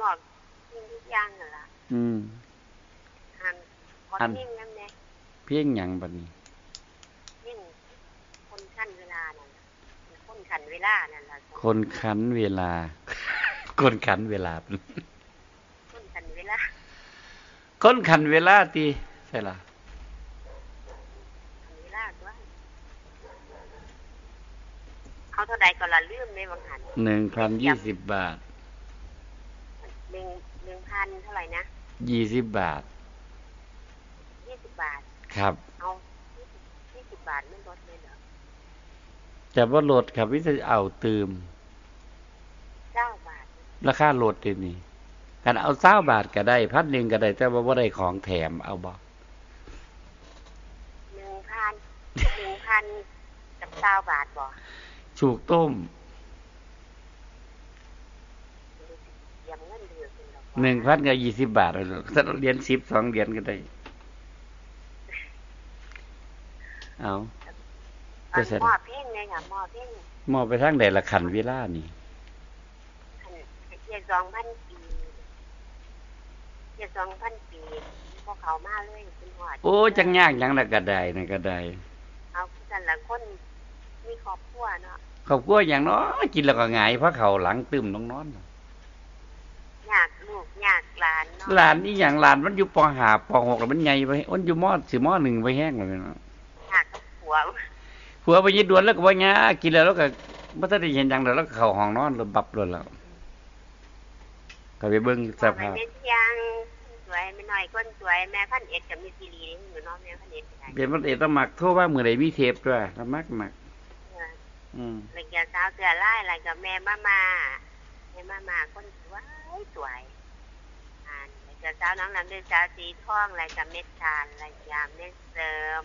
อบทุกอย่างนั่นล่ะหันก่อนเพลงนำแน่เพลงหยังบัดนี้เพลงคนคันเวลานั่นคนคันเวลานั่นล่ะคนคันเวลาคนคันเวลาคนคันเวลาคนคันเวลาติใช่ล่ะคันเวลาตัวเอาเท่าใดก็ละลืมในบางหัน 1,020 บาท 1,000เท่าไหร่นะ 20 บาท 20 บาทครับเอา20 บาทมันลดเลยเหรอแต่บ่ลดครับวิธีเอาตืม 9 บาทราคาลดเดี๋ยวนี้คันเอา20 บาทก็ได้ 1,000 ก็ได้แต่ว่าบ่ได้ของแถมเอาบ่ 1,000กับ20 บาทบ่ถูกต้ม1,000 กับ20 บาทถ้าเหรียญ10 2เหรียญก็ได้เอาก็เสร็จมอบเพลงไงค่ะมอบเพลงมอบไปทางใดละคันเวลานี่เจ็ด 2,000 ปีเจ็ด 2,000 ปีพวกเขามาเลยเป็นฮอดโอ้จังยากหยังน่ะก็ได้นั่นก็ได้เอาซั่นล่ะคนมีครอบครัวเนาะครอบครัวหยังเนาะกินแล้วก็หงายเพราะเขาหลังตึมต้องนอนยากลูกยากหลานเนาะหลานอีหยังหลานมันอยู่ป .5 ป .6 แล้วมันใหญ่ไปมันอยู่ม.สิม.1ไปแห้งแล้วเนาะยากกับผัวไปยิดดวนแล้วก็บ่ยากินแล้วก็บ่ทันได้เห็นหยังแล้วก็เข้าห้องนอนแล้วบับแล้วก็ไปเบิ่งสภาพยังสวยไม่น้อยคนสวยแม่พันเอ็ดกับมีซีรีส์อยู่เนาะแม่พันเอ็ดเป็นพันเอ็ดต้องมักโทรว่ามื้อใดมีเทปด้วยมักแล้วก็สาวเสือลายแล้วก็แม่มาคนสวยแล้วก็สาวน้องลำด้วยสาวสีทองแล้วก็เม็ดทานแล้วก็เม็ดเสริม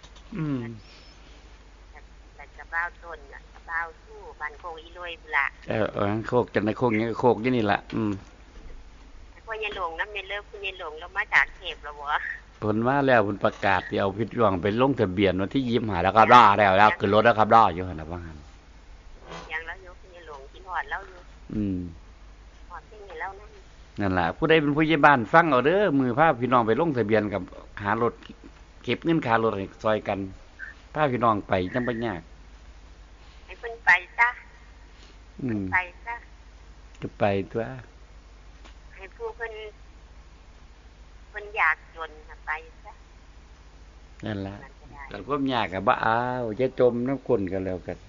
แล้วก็บ้าวต้นก็บ้าวสู้บ้านโคงอีลอยพุ่นล่ะโคกจังได๋โคกนี่โคกอยู่นี่ล่ะพ่อยายหลงนำแม่เลิฟคุณยายหลงแล้วมาจากเทพแล้วบ่เพิ่นมาแล้วเพิ่นประกาศสิเอาพิดหวังไปลงทะเบียนวันที่25แล้วครับรอแล้วขึ้นรถแล้วครับรออยู่หั่นน่ะว่างั้นยังแล้วอยู่คุณยายหลงกินฮอดแล้วอยู่ฮอดที่นี่แล้วนั่นล่ะผู้ใดเป็นผู้ใหญ่บ้านฟังเอาเด้อมือพาพี่น้องไปลงทะเบียนกับหารถเก็บเงินค่ารถให้ซอยกันพาพี่น้องไปจังบ่ยากให้เพิ่นไปซะไปซะจะไปตัวให้ผู้เพิ่นอยากจนไปซะนั่นล่ะแต่ความยากก็บ่เอาจะจมน้ำก้นกันแล้วกัน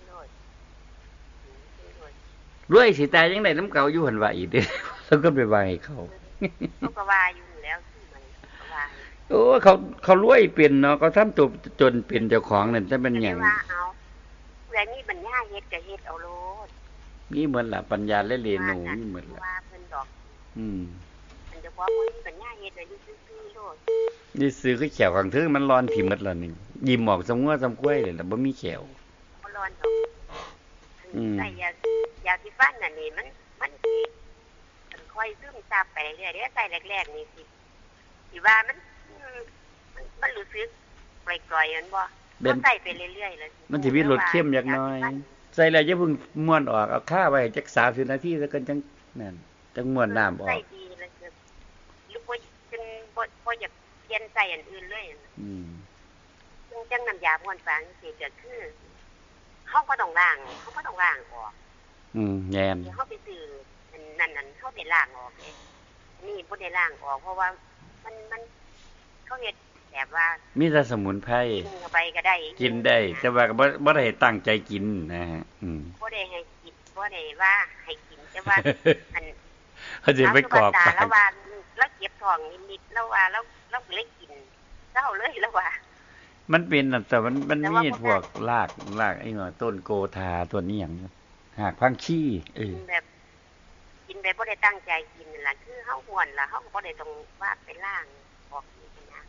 รวยสิตายจังได๋น้ำเก่าอยู่หั่นว่าอีกเด้แล้วก็ไปว่าให้เขาก็ว่าอยู่แล้วคือมันก็ว่าโอ้เขารวยเป็นเนาะเขาทำตัวจนเป็นเจ้าของนั่นจะเป็นหยังว่าเอาแล้วนี่ปัญญาเฮ็ดก็เฮ็ดเอาโลดมีเหมือนล่ะปัญญาและเรนูมีเหมือนล่ะว่าเพิ่นดอกมันจะพอมีปัญญาเฮ็ดอยู่ซื่อๆโลดนี่ซื้อคือแขวข้างทึงมันร้อนถิ่มหมดแล้วนี่ยิ้มออกซำงัวซำกล้วยเลยล่ะบ่มีแขวบ่ร้อนดอกใส่ยาสิฟันน่ะนี่มันค่อยซึมซาบไปเรื่อยๆใส่แรกๆนี่สิว่ามันรู้สึกปล่อยๆมันบ่ใส่ไปเรื่อยๆแล้วมันสิมีรสเค็มจักหน่อยใส่แล้วอย่าเพิ่งม้วนออกเอาคาไว้จัก30นาทีซะก่อนจังนั่นจังม้วนน้ำออกใส่ดีแล้วหรือบ่อยากเปลี่ยนใส่อันอื่นเลยจังน้ำยาม้วนฟางสิก็คือเฮาก็ต้องล้างออกแย่นเฮาไปซื้อนั่นเฮาได้ล้างออกเด้นี่บ่ได้ล้างออกเพราะว่ามันเขาเฮ็ดแบบว่ามีแต่สมุนไพรกินเข้าไปก็ได้กินได้แต่ว่าก็บ่ได้ตั้งใจกินนะฮะบ่ได้ให้กินบ่ได้ว่าให้กินแต่ว่าอันเขาสิไปกรอกปากแล้วว่าแล้วเก็บท้องนิดๆแล้วว่าแล้วเลยกินเจ้าเลยแล้วว่ามันเป็นแต่มันมีพวกรากไอ้ต้นโกธาต้นนี้หยังหากพังขี้แบบกินแบบบ่ได้ตั้งใจกินนั่นล่ะคือเฮาฮ้วนล่ะเฮาก็บ่ได้ต้องว่าไปล้างออกนี่นะ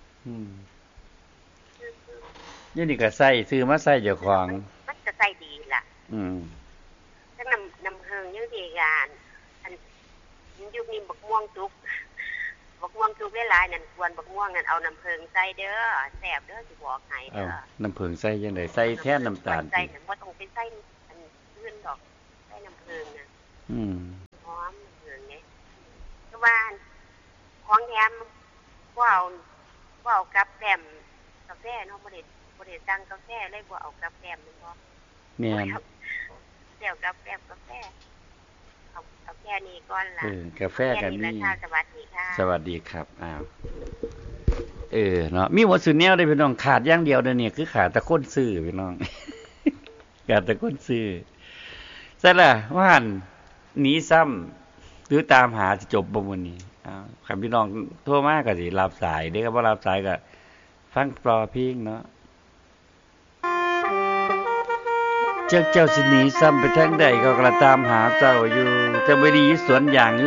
นี่ก็ใส่ซื้อมาใส่เจ้าของมันจะใส่ดีล่ะจังน้ำเฮิงอยู่ที่งานอันยุคนี้บักม่วงสุกหลายๆนั่นควรบักม่วงนั่นเอาน้ำเฮิงใส่เด้อแซ่บเด้อสิบอกให้เด้อน้ำเฮิงใส่จังได๋ใส่แทนน้ำตาลใส่บ่ต้องเป็นใส่อันอื่นดอกใส่น้ำเฮิงน่ะหอมเฮิงนี่มบ่เอากับแกล้มกาแฟเนาะบ่ได้สั่งกาแฟเลยบ่เอากับแกล้มแม่นบ่แม่นเดี๋ยวกับแกล้มกาแฟเอาแค่นี้ก่อนล่ะกาแฟก็มีแค่นี้ละค่ะสวัสดีค่ะสวัสดีครับอ้าวเนาะมีหมดสุดแนวเด้อพี่น้องขาดอย่างเดียวเด้อเนี่ยคือขาดแต่คนซื้อพี่น้อง ขาดแต่คนซื้อใช่ล่ะว่าหั่นหนีซ้ำหรือตามหาสิจบบ่มื้อนี้อ้าวคันพี่น้องโทรมาก็สิรับสายเด้อครับบ่รับสายก็ฟังปลอเพลงเนาะเจ้าสิหนีซ้ำไปทางใดเขาก็ตามหาเจ้าอยู่แต่บ่ดีสวนยางอยู่